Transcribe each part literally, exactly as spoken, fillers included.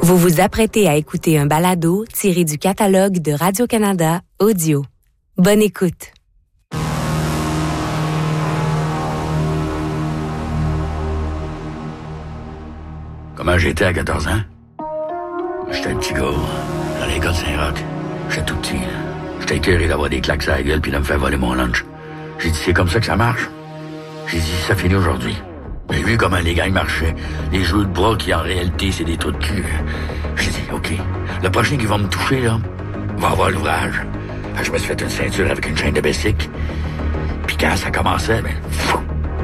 Vous vous apprêtez à écouter un balado tiré du catalogue de Radio-Canada Audio. Bonne écoute. Comment j'étais à quatorze ans? J'étais un petit gars, dans l'école Saint-Roch. J'étais tout petit. J'étais écœuré d'avoir des claques à la gueule puis de me faire voler mon lunch. J'ai dit, c'est comme ça que ça marche. J'ai dit, ça finit aujourd'hui. J'ai vu comment les gangs marchaient. Les jeux de bras qui, en réalité, c'est des trous de cul. J'ai dit, OK, le prochain qui va me toucher, là, va avoir l'ouvrage. Je me suis fait une ceinture avec une chaîne de bessic. Puis quand ça commençait, ben, fou.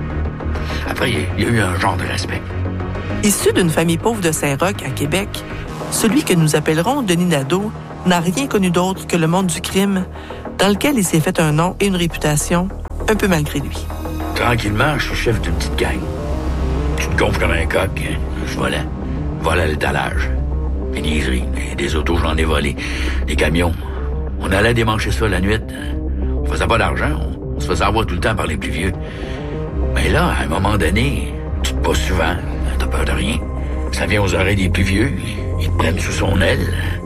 Après, il y a eu un genre de respect. Issu d'une famille pauvre de Saint-Roch, à Québec, celui que nous appellerons Denis Nadeau n'a rien connu d'autre que le monde du crime, dans lequel il s'est fait un nom et une réputation, un peu malgré lui. Tranquillement, je suis chef d'une petite gang. Tu te gonfles comme un coq. Je volais. Volais à l'étalage. Des niaiseries. Des autos, j'en ai volé. Des camions. On allait démancher ça la nuit. On faisait pas d'argent. On se faisait avoir tout le temps par les plus vieux. Mais là, à un moment donné, tu te passes souvent. T'as peur de rien. Ça vient aux oreilles des plus vieux. Ils te prennent sous son aile.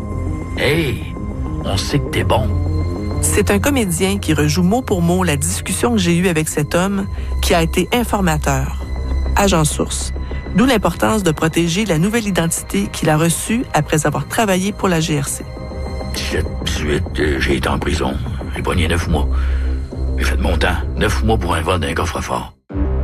Hey, on sait que t'es bon. C'est un comédien qui rejoue mot pour mot la discussion que j'ai eue avec cet homme qui a été informateur, agent source, d'où l'importance de protéger la nouvelle identité qu'il a reçue après avoir travaillé pour la G R C. dix-sept, dix-huit, euh, j'ai été en prison. J'ai pogné neuf mois. J'ai fait mon temps. Neuf mois pour un vol d'un coffre-fort.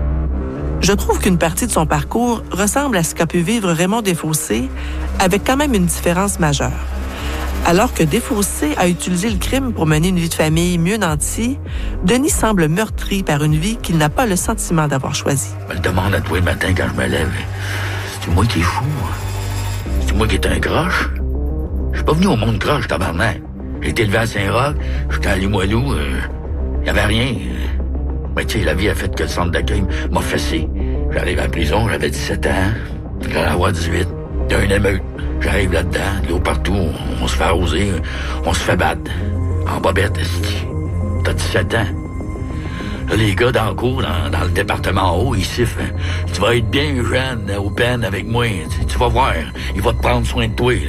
Je trouve qu'une partie de son parcours ressemble à ce qu'a pu vivre Raymond Desfossés, avec quand même une différence majeure. Alors que Desfossés a utilisé le crime pour mener une vie de famille mieux nantie, Denis semble meurtri par une vie qu'il n'a pas le sentiment d'avoir choisie. Je me le demande à toi le matin quand je me lève. C'est moi qui est fou. C'est moi qui est un croche. Je suis pas venu au monde croche, tabarnak. J'ai été élevé à Saint-Roch, j'étais à Limoilou, il euh, y avait rien. Mais tu sais, la vie a fait que le centre d'accueil m'a fessé. J'arrive à la prison, j'avais dix-sept ans, j'allais avoir dix-huit. Il y a une émeute. J'arrive là-dedans, de l'eau partout, on, on se fait arroser, on se fait battre. En bobette, esti. T'as dix-sept ans. Là, les gars dans le cours, dans, dans le département en haut, ils sifflent. Tu vas être bien jeune, au pen avec moi. Tu, tu vas voir, il va te prendre soin de toi,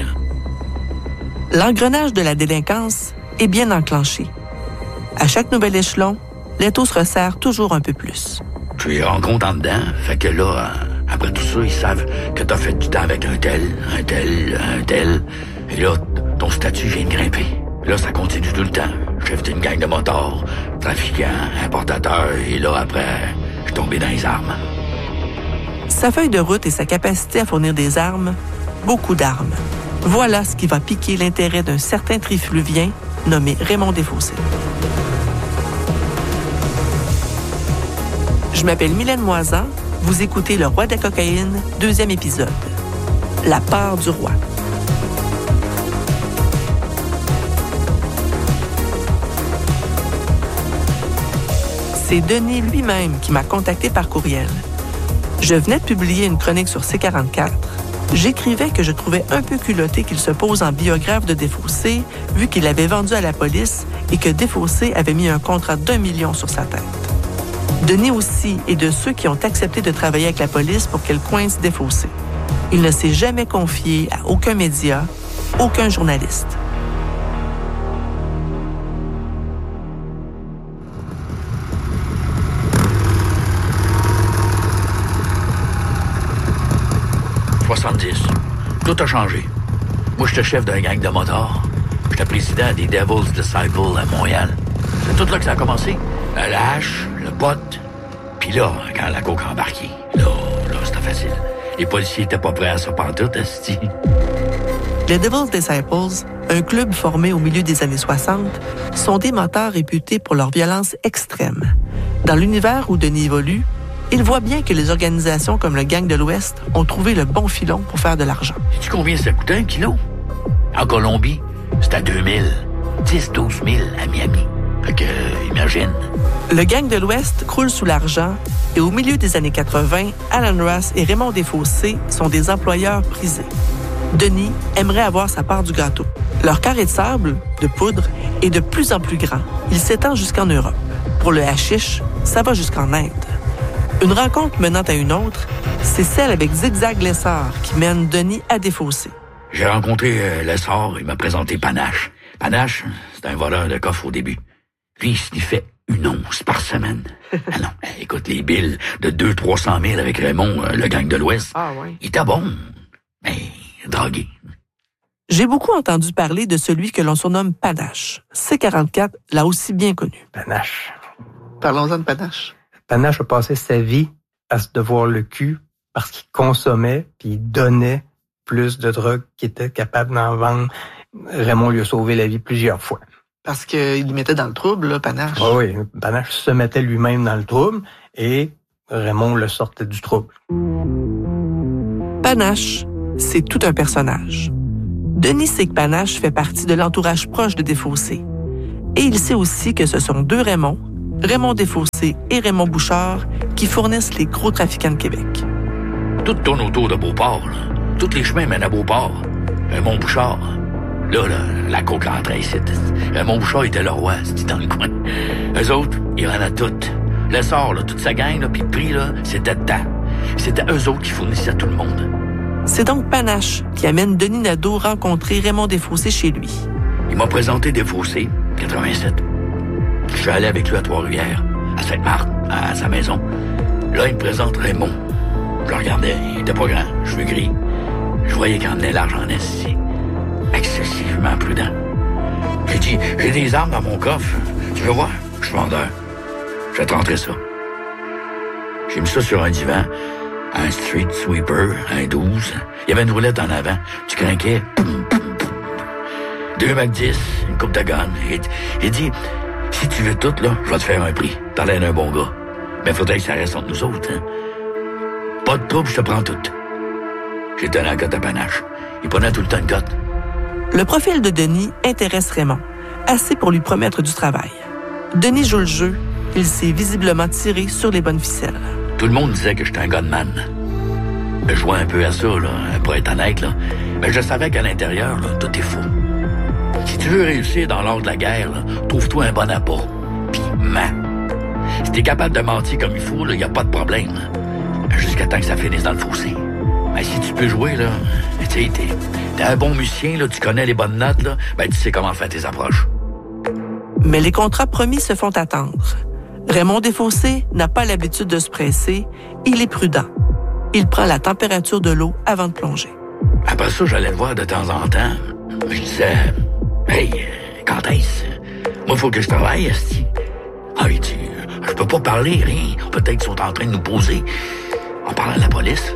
là. L'engrenage de la délinquance est bien enclenché. À chaque nouvel échelon, l'étau se resserre toujours un peu plus. Tu les rencontres en dedans, fait que là, après tout ça, ils savent que t'as fait du temps avec un tel, un tel, un tel. Et là, ton statut vient de grimper. Là, ça continue tout le temps. Chef d'une gang de motards, trafiquant, importateur, et là, après, je suis tombé dans les armes. Sa feuille de route et sa capacité à fournir des armes, beaucoup d'armes. Voilà ce qui va piquer l'intérêt d'un certain trifluvien nommé Raymond Desfossés. Je m'appelle Mylène Moisan. Vous écoutez Le Roi de la cocaïne, deuxième épisode. La part du roi. C'est Denis lui-même qui m'a contacté par courriel. Je venais de publier une chronique sur C quarante-quatre. J'écrivais que je trouvais un peu culotté qu'il se pose en biographe de Desfossés, vu qu'il l'avait vendu à la police et que Desfossés avait mis un contrat d'un million sur sa tête. Denis aussi est de ceux qui ont accepté de travailler avec la police pour qu'elle coince Desfossés. Il ne s'est jamais confié à aucun média, aucun journaliste. soixante-dix. Tout a changé. Moi, j'étais chef d'un gang de motards. J'étais président des Devil's Disciples à Montréal. C'est tout là que ça a commencé. La hache, le pote. Puis là, quand la coke a embarqué, là, là, c'était facile. Les policiers étaient pas prêts à ça pantoute, esti. Les Devil's Disciples, un club formé au milieu des années soixante, sont des motards réputés pour leur violence extrême. Dans l'univers où Denis évolue, il voit bien que les organisations comme le Gang de l'Ouest ont trouvé le bon filon pour faire de l'argent. Sais-tu combien ça coûtait un kilo? En Colombie, c'était à deux mille. dix à douze mille à Miami. Fait que, euh, imagine. Le Gang de l'Ouest croule sous l'argent et au milieu des années quatre-vingt, Alan Ross et Raymond Desfossés sont des employeurs prisés. Denis aimerait avoir sa part du gâteau. Leur carré de sable, de poudre, est de plus en plus grand. Il s'étend jusqu'en Europe. Pour le hashish, ça va jusqu'en Inde. Une rencontre menant à une autre, c'est celle avec Zigzag Lessard qui mène Denis à Desfossés. J'ai rencontré euh, Lessard, il m'a présenté Panache. Panache, c'est un voleur de coffre au début. Lui, il sniffait une once par semaine. Ah non, écoute, les billes de deux cents à trois cent mille avec Raymond, euh, le gang de l'Ouest, Ah ouais. il était bon, mais drogué. J'ai beaucoup entendu parler de celui que l'on surnomme Panache. C quarante-quatre l'a aussi bien connu. Panache. Parlons-en de Panache. Panache a passé sa vie à se devoir le cul parce qu'il consommait puis il donnait plus de drogue qu'il était capable d'en vendre. Raymond lui a sauvé la vie plusieurs fois. Parce qu'il lui mettait dans le trouble, là, Panache. Ah oui, Panache se mettait lui-même dans le trouble et Raymond le sortait du trouble. Panache, c'est tout un personnage. Denis sait que Panache fait partie de l'entourage proche de Desfossés. Et il sait aussi que ce sont deux Raymond, Raymond Desfossés et Raymond Bouchard, qui fournissent les gros trafiquants de Québec. Tout tourne autour de Beauport, là. Tous les chemins mènent à Beauport. Raymond Bouchard, là, là, la coque entrait ici. Raymond Bouchard était le roi, c'était dans le coin. Eux autres, ils rendaient toutes. Le sort, là, toute sa gang, là, puis le prix, là, c'était dedans. C'était eux autres qui fournissaient à tout le monde. C'est donc Panache qui amène Denis Nadeau rencontrer Raymond Desfossés chez lui. Il m'a présenté Desfossés, quatre-vingt-sept. Je suis allé avec lui à Trois-Rivières, à Sainte-Marthe, à sa maison. Là, il me présente Raymond. Je le regardais, il était pas grand, cheveux gris. Je voyais qu'il emmenait l'argent en ici. Excessivement prudent. J'ai dit, j'ai des armes dans mon coffre. Tu veux voir? Je suis vendeur. Je vais te rentrer ça. J'ai mis ça sur un divan, un street sweeper, un douze. Il y avait une roulette en avant. Tu craquais. Poum, poum, poum. Deux Mac dix, une coupe de gun. Il, il dit, si tu veux tout, là, je vais te faire un prix. T'as l'air d'un bon gars. Mais faudrait que ça reste entre nous autres, hein. Pas de trouble, je te prends tout. J'ai donné la cote à Panache. Il prenait tout le temps une cote. Le profil de Denis intéresse Raymond, assez pour lui promettre du travail. Denis joue le jeu, il s'est visiblement tiré sur les bonnes ficelles. Tout le monde disait que j'étais un gunman. Je jouais un peu à ça, là, pour être honnête, là. Mais je savais qu'à l'intérieur, là, tout est faux. Si tu veux réussir dans l'art de la guerre, là, trouve-toi un bon appât. Puis mens. Si t'es capable de mentir comme il faut, il n'y a pas de problème. Jusqu'à temps que ça finisse dans le fossé. Mais si tu peux jouer, là, tu sais, t'es, t'es un bon musicien, là, tu connais les bonnes notes, là, ben tu sais comment faire tes approches. Mais les contrats promis se font attendre. Raymond Desfossés n'a pas l'habitude de se presser, il est prudent. Il prend la température de l'eau avant de plonger. Après ça, j'allais le voir de temps en temps. Je disais, hey, quand est-ce? Moi, il faut que je travaille, esti. Ah, il dit, je peux pas parler, rien. Peut-être qu'ils sont en train de nous poser. En parlant à la police.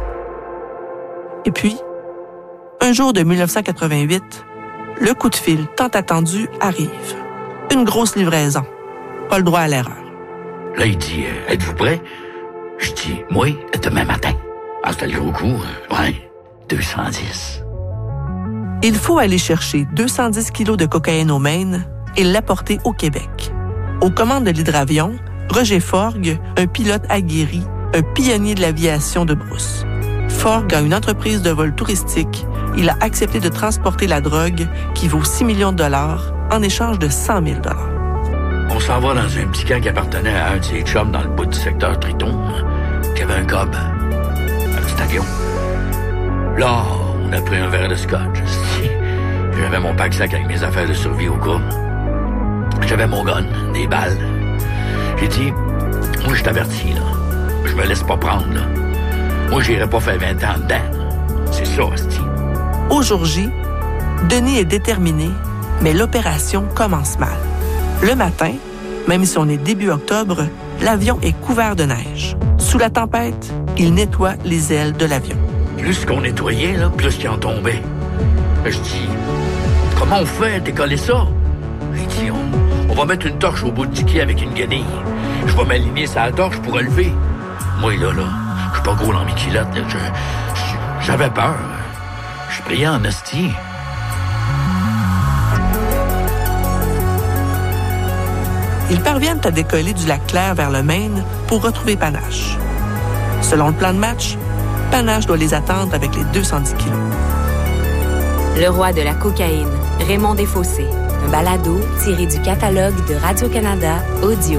Et puis, un jour de dix-neuf cent quatre-vingt-huit, le coup de fil tant attendu arrive. Une grosse livraison. Pas le droit à l'erreur. Là, il dit, euh, êtes-vous prêts? Je dis, moi, demain matin. Ah, c'était le gros coup. Ouais, deux cent dix. Il faut aller chercher deux cent dix kilos de cocaïne au Maine et l'apporter au Québec. Aux commandes de l'hydravion, Roger Forgue, un pilote aguerri, un pionnier de l'aviation de brousse. Forgue a une entreprise de vol touristique. Il a accepté de transporter la drogue qui vaut six millions de dollars en échange de cent mille dollars. On s'en va dans un petit camp qui appartenait à un de ses chums dans le bout du secteur Triton, qui avait un cob, un petit avion. Là, on a pris un verre de scotch. J'avais mon pack-sac avec mes affaires de survie au cas. J'avais mon gun, des balles. J'ai dit, moi, je t'avertis, là. Je me laisse pas prendre, là. Moi, j'irai pas faire vingt ans dedans. C'est ça, hostie. Au jour J, Denis est déterminé, mais l'opération commence mal. Le matin, même si on est début octobre, l'avion est couvert de neige. Sous la tempête, il nettoie les ailes de l'avion. Plus qu'on nettoyait, là, plus qu'il en tombait. Je dis, comment on fait décoller ça? Il dit, on, on va mettre une torche au bout du quai avec une guenille. Je vais m'aligner sur la torche pour relever. Moi, là, là, je suis pas gros dans mes culottes, là. Je, je, j'avais peur. Je priais en hostie. Ils parviennent à décoller du lac Clair vers le Maine pour retrouver Panache. Selon le plan de match, Panache doit les attendre avec les deux cent dix kilos. Le roi de la cocaïne, Raymond Desfossés. Un balado tiré du catalogue de Radio-Canada Audio.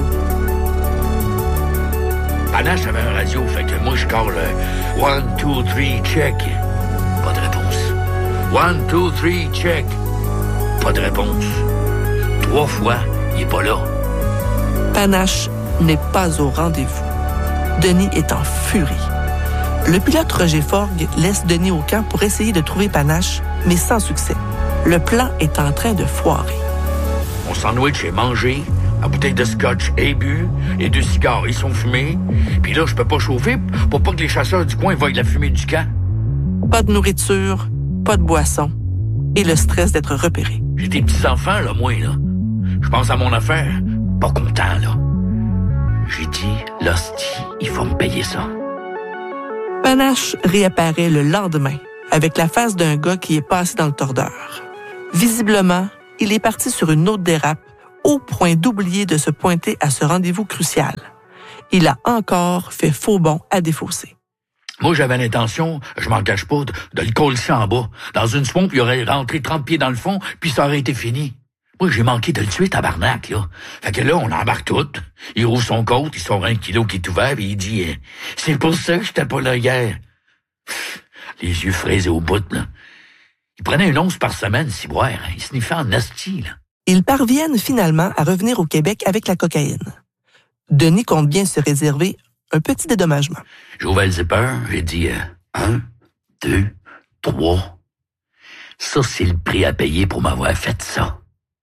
Panache avait un radio, fait que moi, je colle le one, two, three, check. Pas de réponse. One, two, three, check. Pas de réponse. Trois fois, il est pas là. Panache n'est pas au rendez-vous. Denis est en furie. Le pilote Roger Forgue laisse Denis au camp pour essayer de trouver Panache, mais sans succès. Le plan est en train de foirer. Mon sandwich est mangé, la bouteille de scotch est bu, les deux cigares, ils sont fumés. Puis là, je peux pas chauffer pour pas que les chasseurs du coin voient la fumée du camp. Pas de nourriture, pas de boisson, et le stress d'être repéré. J'ai des petits-enfants, là, moi, là. Je pense à mon affaire. Pas content, là. J'ai dit, l'hostie, il faut me payer ça. Panache réapparaît le lendemain, avec la face d'un gars qui est passé dans le tordeur. Visiblement, il est parti sur une autre dérape, au point d'oublier de se pointer à ce rendez-vous crucial. Il a encore fait faux bond à défausser. Moi, j'avais l'intention, je m'en cache pas, de, de le coller en bas. Dans une swamp, il aurait rentré trente pieds dans le fond, puis ça aurait été fini. Moi, j'ai manqué de le tuer, tabarnak, là. Fait que là, on embarque tout. Il rouvre son côte, il sort un kilo qui est ouvert, et il dit eh, « C'est pour ça que j'étais pas là hier. » Les yeux fraisés au bout, là. Il prenait une once par semaine, si boire. Hein. Il sniffait en asti, là. Ils parviennent finalement à revenir au Québec avec la cocaïne. Denis compte bien se réserver un petit dédommagement. J'ai ouvert le zipper, j'ai dit euh, un, deux, trois. Ça, c'est le prix à payer pour m'avoir fait ça.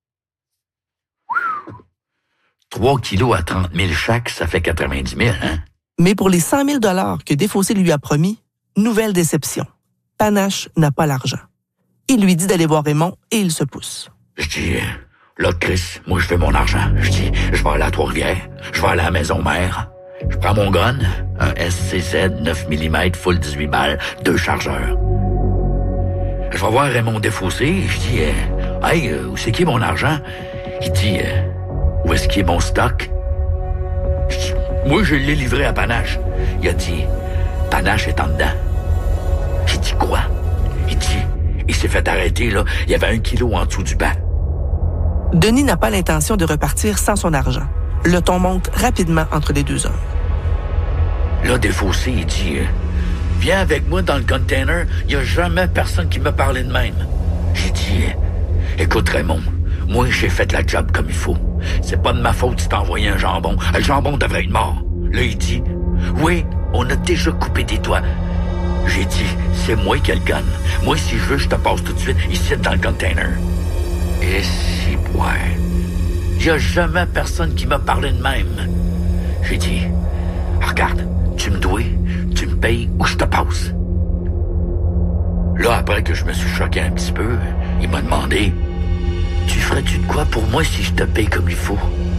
Trois kilos à trente mille chaque, ça fait quatre-vingt-dix mille, hein? Mais pour les cent mille dollars que Desfossés lui a promis, nouvelle déception. Panache n'a pas l'argent. Il lui dit d'aller voir Raymond et il se pousse. Je dis, là, Chris, moi, je fais mon argent. Je dis, je vais aller à Trois-Rivières, je vais aller à la maison mère. Je prends mon gun, un S C Z neuf millimètres, full dix-huit balles, deux chargeurs. Je vais voir Raymond Desfossés, je dis, euh, hey, euh, où c'est qui est mon argent? Il dit, euh, où est-ce qui est mon stock? Je dis, moi, je l'ai livré à Panache. Il a dit, Panache est en dedans. J'ai dit, quoi? Il dit, il s'est fait arrêter, là. Il y avait un kilo en dessous du banc. Denis n'a pas l'intention de repartir sans son argent. Le ton monte rapidement entre les deux hommes. Là, Desfossés, il dit, euh, viens avec moi dans le container. Il n'y a jamais personne qui m'a parlé de même. J'ai dit, euh, écoute, Raymond, moi, j'ai fait la job comme il faut. C'est pas de ma faute si t'as envoyé un jambon. Le jambon devrait être mort. Là, il dit, oui, on a déjà coupé des doigts. J'ai dit, c'est moi qui ai le gun. Moi, si je veux, je te passe tout de suite ici dans le container. Et si, ouais. Il n'y a jamais personne qui m'a parlé de même. J'ai dit, regarde, tu me dois, tu me payes ou je te passe. Là, après que je me suis choqué un petit peu, il m'a demandé, tu ferais-tu de quoi pour moi si je te paye comme il faut?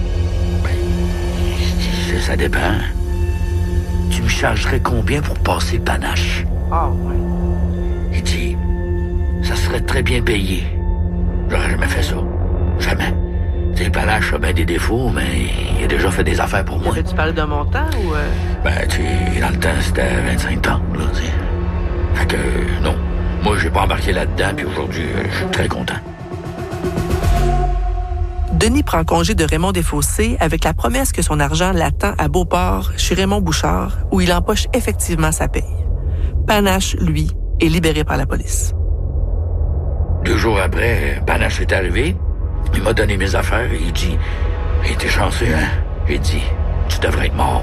Ben, ça dépend. Tu me chargerais combien pour passer Panache? Ah, ouais. Il dit, ça serait très bien payé. J'aurais jamais fait ça. Jamais. Tu sais, Panache a bien des défauts, mais il a déjà fait des affaires pour moi. Avais-tu parlé d'un montant ou... Euh... Ben, tu sais, dans le temps, c'était vingt-cinq trente, là, tu sais. Fait que, non. Moi, j'ai pas embarqué là-dedans, puis aujourd'hui, je suis très content. Denis prend congé de Raymond Desfossés avec la promesse que son argent l'attend à Beauport, chez Raymond Bouchard, où il empoche effectivement sa paye. Panache, lui, est libéré par la police. Deux jours après, Panache est arrivé. Il m'a donné mes affaires et il dit « Hey, t'es chanceux, hein? » J'ai dit « Tu devrais être mort. »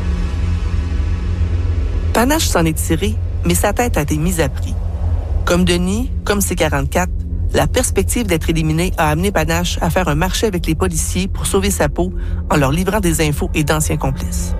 Panache s'en est tiré, mais sa tête a été mise à prix. Comme Denis, comme C quarante-quatre, la perspective d'être éliminé a amené Panache à faire un marché avec les policiers pour sauver sa peau en leur livrant des infos et d'anciens complices.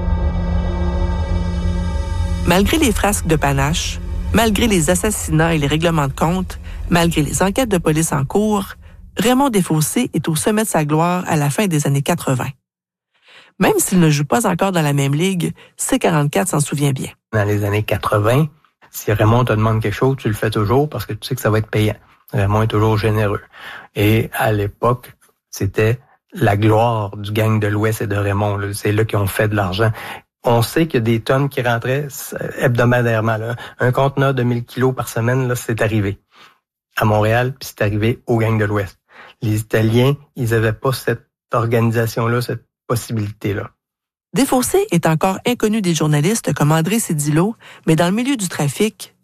Malgré les frasques de Panache, malgré les assassinats et les règlements de compte, malgré les enquêtes de police en cours, Raymond Desfossés est au sommet de sa gloire à la fin des années quatre-vingt. Même s'il ne joue pas encore dans la même ligue, C quarante-quatre s'en souvient bien. Dans les années quatre-vingt, si Raymond te demande quelque chose, tu le fais toujours parce que tu sais que ça va être payant. Raymond est toujours généreux. Et à l'époque, c'était la gloire du gang de l'Ouest et de Raymond. Là. C'est là qu'ils ont fait de l'argent. On sait qu'il y a des tonnes qui rentraient hebdomadairement. Là. Un conteneur de mille kilos par semaine, là, c'est arrivé à Montréal, puis c'est arrivé au gang de l'Ouest. Les Italiens, ils n'avaient pas cette organisation-là, cette possibilité-là. Desfossés est encore inconnu des journalistes comme André Cédillo, mais dans le milieu du trafic,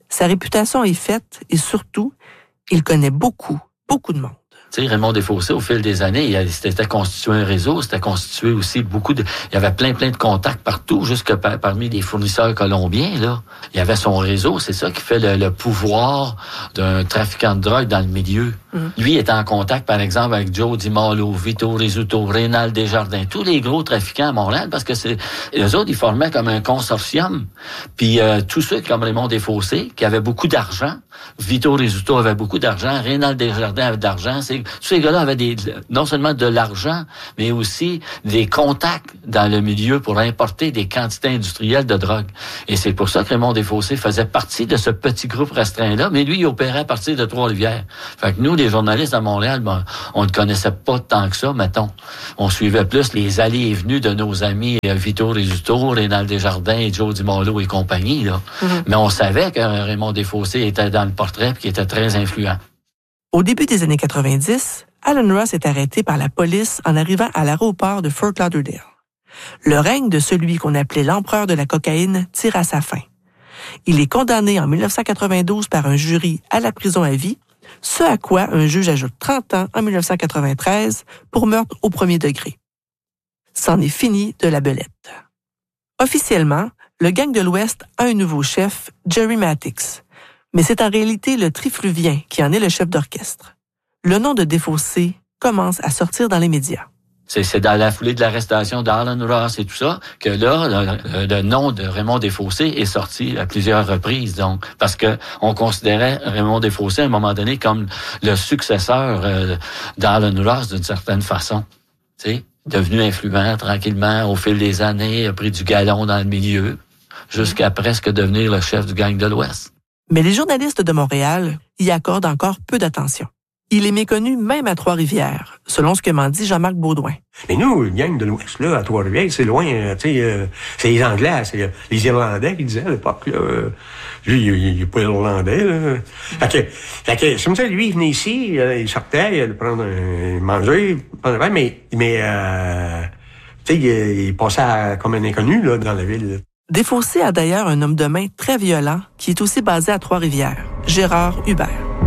Sa réputation est faite et surtout, il connaît beaucoup, beaucoup de monde. Tu sais, Raymond Desfossés, au fil des années, il s'était constitué un réseau, c'était constitué aussi beaucoup de... Il y avait plein, plein de contacts partout, jusque par, parmi les fournisseurs colombiens, là. Il y avait son réseau, c'est ça qui fait le, le pouvoir d'un trafiquant de drogue dans le milieu. Mm. Lui était en contact, par exemple, avec Joe DiMaolo, Vito Rizzuto, Rénal Desjardins, tous les gros trafiquants à Montréal, parce que c'est... Eux autres, ils formaient comme un consortium. Puis euh, tous ceux comme Raymond Desfossés, qui avaient beaucoup d'argent, Vito Rizzuto avait beaucoup d'argent, Rénal Desjardins avait d'argent, c'est tous ces gars-là avaient des, non seulement de l'argent, mais aussi des contacts dans le milieu pour importer des quantités industrielles de drogue. Et c'est pour ça que Raymond Desfossés faisait partie de ce petit groupe restreint-là, mais lui, il opérait à partir de Trois-Rivières. Fait que nous, les journalistes à Montréal, ben, on ne connaissait pas tant que ça, mettons. On suivait plus les allées et venues de nos amis euh, Vito Rizzuto, Rénal Desjardins, Joe DiMaolo et compagnie, là. Mm-hmm. Mais on savait que Raymond Desfossés était dans le portrait et qu'il était très influent. Au début des années quatre-vingt-dix, Alan Ross est arrêté par la police en arrivant à l'aéroport de Fort Lauderdale. Le règne de celui qu'on appelait l'empereur de la cocaïne tire à sa fin. Il est condamné en dix-neuf cent quatre-vingt-douze par un jury à la prison à vie, ce à quoi un juge ajoute trente ans en dix-neuf cent quatre-vingt-treize pour meurtre au premier degré. C'en est fini de la belette. Officiellement, le gang de l'Ouest a un nouveau chef, Jerry Matix. Mais c'est en réalité le Trifluvien qui en est le chef d'orchestre. Le nom de Desfossés commence à sortir dans les médias. C'est, c'est dans la foulée de l'arrestation d'Alan Ross et tout ça que là, le, le nom de Raymond Desfossés est sorti à plusieurs reprises. Donc, parce que on considérait Raymond Desfossés à un moment donné comme le successeur euh, d'Alan Ross d'une certaine façon. Tu sais, devenu influent tranquillement au fil des années, a pris du galon dans le milieu, jusqu'à presque devenir le chef du gang de l'Ouest. Mais les journalistes de Montréal y accordent encore peu d'attention. Il est méconnu même à Trois-Rivières, selon ce que m'en dit Jean-Marc Baudouin. Mais nous, le gang de l'Ouest, là, à Trois-Rivières, c'est loin, euh, tu sais, euh, c'est les Anglais, c'est euh, les Irlandais qui disaient à l'époque, là. Euh, lui, il n'est pas Irlandais, là. Fait que, fait que, c'est comme ça, lui, il venait ici, euh, il sortait, il allait prendre un, il mangeait, prendre un mais, mais, euh, tu sais, il, il passait à, comme un inconnu, là, dans la ville, là. Desfossés a d'ailleurs un homme de main très violent qui est aussi basé à Trois-Rivières, Gérard Hubert.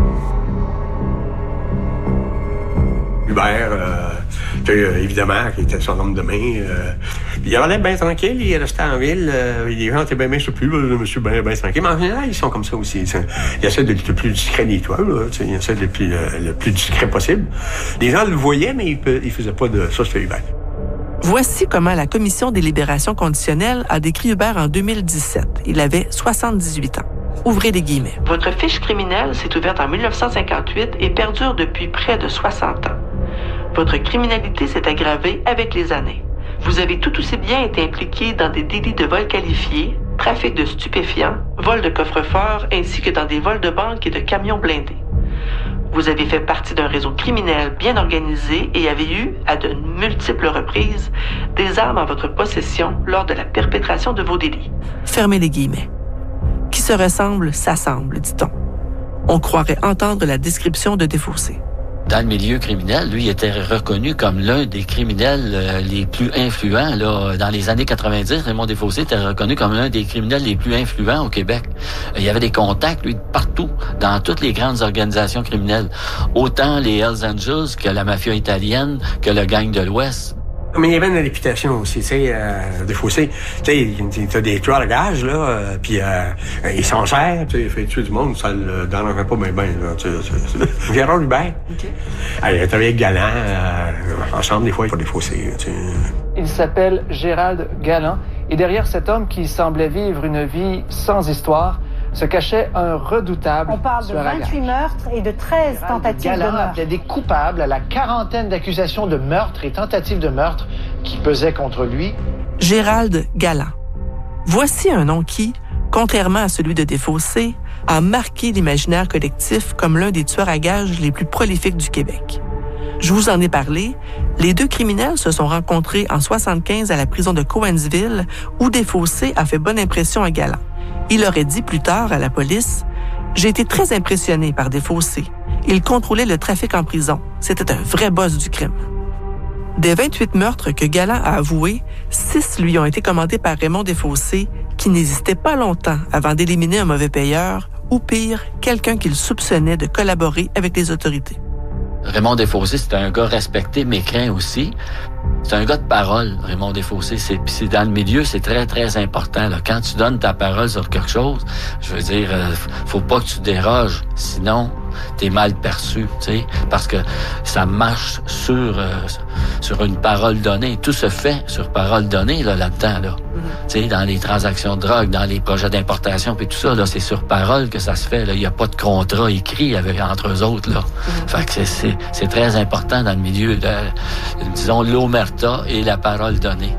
Hubert, euh, euh, évidemment, qui était son homme de main. Euh, il allait bien tranquille, il restait en ville. Euh, les gens étaient bien bien surpris, le monsieur bien bien tranquille. Mais en général, ils sont comme ça aussi. Ils essaient d'être le plus discret des toits, là. Ils essaient d'être le, le, le plus discret possible. Les gens le voyaient, mais ils ne faisaient pas de ça, c'était Hubert. Voici comment la Commission des libérations conditionnelles a décrit Hubert en deux mille dix-sept. Il avait soixante-dix-huit ans. Ouvrez les guillemets. Votre fiche criminelle s'est ouverte en dix-neuf cent cinquante-huit et perdure depuis près de soixante ans. Votre criminalité s'est aggravée avec les années. Vous avez tout aussi bien été impliqué dans des délits de vol qualifiés, trafic de stupéfiants, vol de coffre-fort, ainsi que dans des vols de banques et de camions blindés. Vous avez fait partie d'un réseau criminel bien organisé et avez eu, à de multiples reprises, des armes en votre possession lors de la perpétration de vos délits. Fermez les guillemets. Qui se ressemble, s'assemble, dit-on. On croirait entendre la description de Desfossés. Dans le milieu criminel, lui, il était reconnu comme l'un des criminels euh, les plus influents. Là, dans les années quatre-vingt-dix, Raymond Desfossés était reconnu comme l'un des criminels les plus influents au Québec. Il y avait des contacts, lui, partout, dans toutes les grandes organisations criminelles. Autant les Hells Angels que la mafia italienne, que le gang de l'Ouest. Mais il y avait une réputation aussi, tu sais, euh, Desfossés. Tu sais, t'as des tueurs à gages, là, euh, puis euh, ils s'en servent, tu sais, fait tuer du monde, ça le dérangerait pas bien, bien, là, tu sais. Gérard Hubert. OK. Elle a travaillé avec Galland, euh, ensemble, des fois, pour Desfossés, tu sais. Il s'appelle Gérald Galland, et derrière cet homme qui semblait vivre une vie sans histoire, se cachait un redoutable. On parle de vingt-huit meurtres et de treize Gérald tentatives Galland de meurtre. Appelait des coupables à la quarantaine d'accusations de meurtre et tentatives de meurtre qui pesaient contre lui. Gérald Galland. Voici un nom qui, contrairement à celui de Desfossés, a marqué l'imaginaire collectif comme l'un des tueurs à gages les plus prolifiques du Québec. Je vous en ai parlé, les deux criminels se sont rencontrés en soixante-quinze à la prison de Cowansville, où Desfossés a fait bonne impression à Galland. Il aurait dit plus tard à la police « J'ai été très impressionné par Desfossés. Il contrôlait le trafic en prison. C'était un vrai boss du crime. » Des vingt-huit meurtres que Galland a avoués, six lui ont été commandés par Raymond Desfossés, qui n'hésitait pas longtemps avant d'éliminer un mauvais payeur ou pire, quelqu'un qu'il soupçonnait de collaborer avec les autorités. Raymond Desfossés, c'était un gars respecté, mais craint aussi. C'est un gars de parole, Raymond Desfossés. C'est, puis c'est dans le milieu, c'est très, très important. Là. Quand tu donnes ta parole sur quelque chose, je veux dire, euh, faut pas que tu déroges, sinon t'es mal perçu, tu sais, parce que ça marche sur euh, sur une parole donnée. Tout se fait sur parole donnée là, là-dedans, là. Mm-hmm. Tu sais, dans les transactions de drogue, dans les projets d'importation, puis tout ça, là, c'est sur parole que ça se fait. Là, il y a pas de contrat écrit avec entre eux autres, là. Mm-hmm. Fait que c'est, c'est c'est très important dans le milieu de, disons, l'omerta et la parole donnée.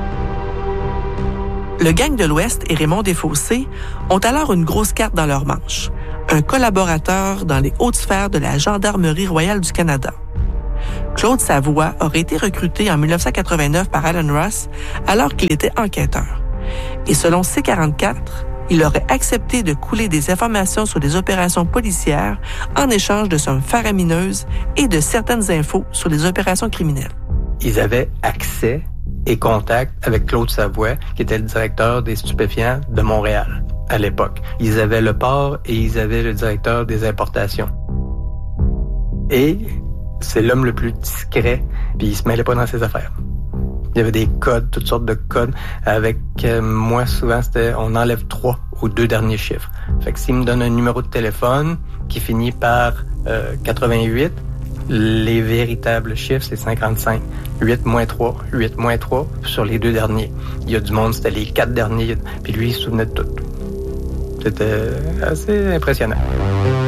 Le gang de l'Ouest et Raymond Desfossés ont alors une grosse carte dans leur manche. Un collaborateur dans les hautes sphères de la Gendarmerie royale du Canada. Claude Savoie aurait été recruté en dix-neuf cent quatre-vingt-neuf par Alan Ross alors qu'il était enquêteur. Et selon C quarante-quatre, il aurait accepté de couler des informations sur des opérations policières en échange de sommes faramineuses et de certaines infos sur les opérations criminelles. Ils avaient accès et contact avec Claude Savoie, qui était le directeur des stupéfiants de Montréal à l'époque. Ils avaient le port et ils avaient le directeur des importations. Et c'est l'homme le plus discret, puis il se mêlait pas dans ses affaires. Il y avait des codes, toutes sortes de codes. Avec euh, moi, souvent, c'était on enlève trois aux deux derniers chiffres. Fait que s'il me donne un numéro de téléphone qui finit par euh, quatre-vingt-huit, les véritables chiffres, c'est cinquante-cinq. huit moins trois, huit moins trois sur les deux derniers. Il y a du monde, c'était les quatre derniers, puis lui, il se souvenait de tout. C'était assez impressionnant.